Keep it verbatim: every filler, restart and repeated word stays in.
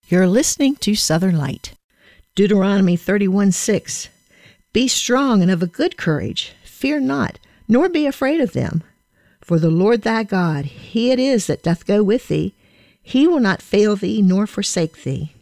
You're listening to Southern Light. Deuteronomy thirty-one six. Be strong and of a good courage. Fear not, nor be afraid of them. For the Lord thy God, he it is that doth go with thee. He will not fail thee nor forsake thee.